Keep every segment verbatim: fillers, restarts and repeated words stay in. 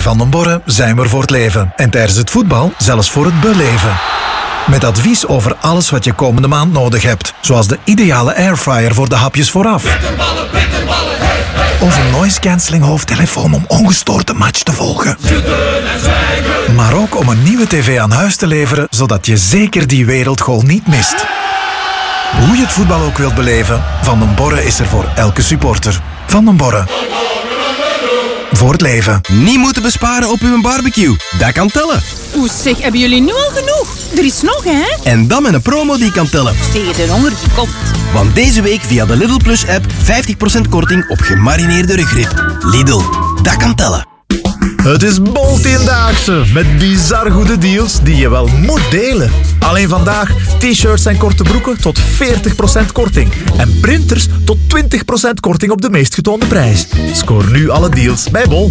Van den Borre zijn we er voor het leven. En tijdens het voetbal zelfs voor het beleven. Met advies over alles wat je komende maand nodig hebt. Zoals de ideale airfryer voor de hapjes vooraf. Bitterballen, bitterballen, hey, hey. Of een noise cancelling hoofdtelefoon om ongestoord de match te volgen. Zitten en zwijgen. Maar ook om een nieuwe tv aan huis te leveren, zodat je zeker die wereldgoal niet mist. Hoe je het voetbal ook wilt beleven, Van den Borre is er voor elke supporter. Van den Borre. Voor het leven. Niet moeten besparen op uw barbecue. Dat kan tellen. Oeh zeg, hebben jullie nu al genoeg? Er is nog, hè? En dan met een promo die kan tellen. Tegen de honger die komt. Want deze week via de Lidl Plus app vijftig procent korting op gemarineerde rugrib. Lidl, dat kan tellen. Het is Bol-Tiendaagse met bizar goede deals die je wel moet delen. Alleen vandaag t-shirts en korte broeken tot veertig procent korting. En printers tot twintig procent korting op de meest getoonde prijs. Scoor nu alle deals bij Bol.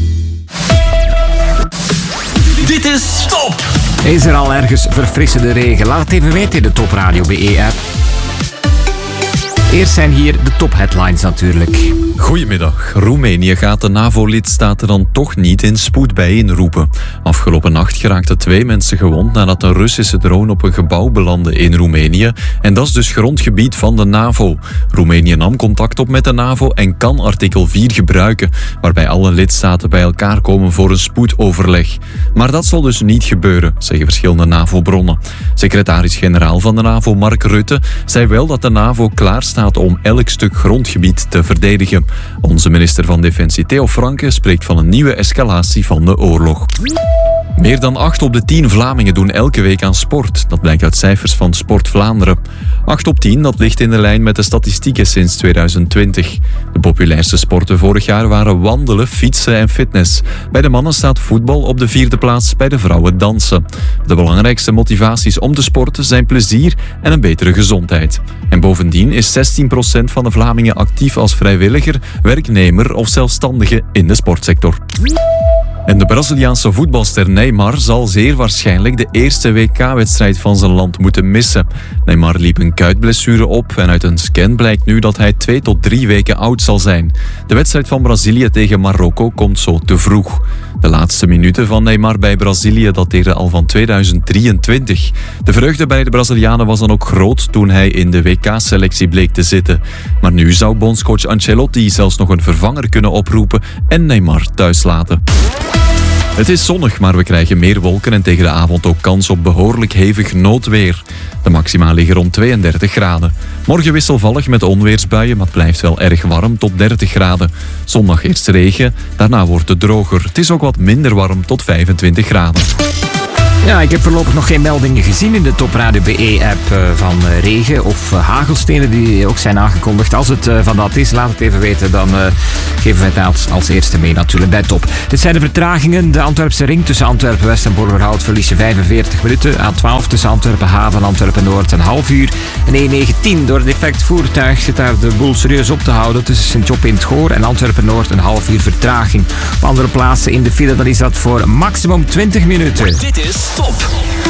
Dit is Top. Is er al ergens verfrissende regen? Laat het even weten in de Top Radio B E-app. Eerst zijn hier de top-headlines natuurlijk. Goedemiddag. Roemenië gaat de NAVO-lidstaten dan toch niet in spoed bijeenroepen. Afgelopen nacht geraakten twee mensen gewond nadat een Russische drone op een gebouw belandde in Roemenië. En dat is dus grondgebied van de NAVO. Roemenië nam contact op met de NAVO en kan artikel vier gebruiken, waarbij alle lidstaten bij elkaar komen voor een spoedoverleg. Maar dat zal dus niet gebeuren, zeggen verschillende NAVO-bronnen. Secretaris-generaal van de NAVO, Mark Rutte, zei wel dat de NAVO klaar staat om elk stuk grondgebied te verdedigen. Onze minister van Defensie Theo Franke spreekt van een nieuwe escalatie van de oorlog. Meer dan acht op de tien Vlamingen doen elke week aan sport. Dat blijkt uit cijfers van Sport Vlaanderen. acht op tien, dat ligt in de lijn met de statistieken sinds tweeduizend twintig. De populairste sporten vorig jaar waren wandelen, fietsen en fitness. Bij de mannen staat voetbal op de vierde plaats, bij de vrouwen dansen. De belangrijkste motivaties om te sporten zijn plezier en een betere gezondheid. En bovendien is zestien procent van de Vlamingen actief als vrijwilliger, werknemer of zelfstandige in de sportsector. En de Braziliaanse voetbalster Neymar zal zeer waarschijnlijk de eerste W K-wedstrijd van zijn land moeten missen. Neymar liep een kuitblessure op en uit een scan blijkt nu dat hij twee tot drie weken oud zal zijn. De wedstrijd van Brazilië tegen Marokko komt zo te vroeg. De laatste minuten van Neymar bij Brazilië dateerden al van tweeduizend drieëntwintig. De vreugde bij de Brazilianen was dan ook groot toen hij in de W K-selectie bleek te zitten. Maar nu zou bondscoach Ancelotti zelfs nog een vervanger kunnen oproepen en Neymar thuis laten. Het is zonnig, maar we krijgen meer wolken en tegen de avond ook kans op behoorlijk hevig noodweer. De maxima liggen rond tweeëndertig graden. Morgen wisselvallig met onweersbuien, maar het blijft wel erg warm tot dertig graden. Zondag eerst regen, daarna wordt het droger. Het is ook wat minder warm tot vijfentwintig graden. Ja, ik heb voorlopig nog geen meldingen gezien in de Top Radio B E-app uh, van uh, regen of uh, hagelstenen die ook zijn aangekondigd. Als het uh, van dat is, laat het even weten. Dan uh, geven we het als, als eerste mee natuurlijk bij Top. Dit zijn de vertragingen. De Antwerpse ring tussen Antwerpen West en Borgerhout verlies je vijfenveertig minuten. A twaalf tussen Antwerpen Haven en Antwerpen Noord een half uur. En E negentien door een defect voertuig zit daar de boel serieus op te houden. Tussen Sint-Job in het Goor en Antwerpen Noord een half uur vertraging. Op andere plaatsen in de file dan is dat voor maximum twintig minuten. Dit is Top.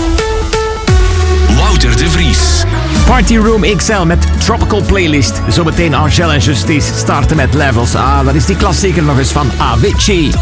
Wouter de Vries. Party Room X L met Tropical Playlist. Zometeen Angèle en Justice starten met Levels. Ah, dat is die klassieker nog eens van Avicii.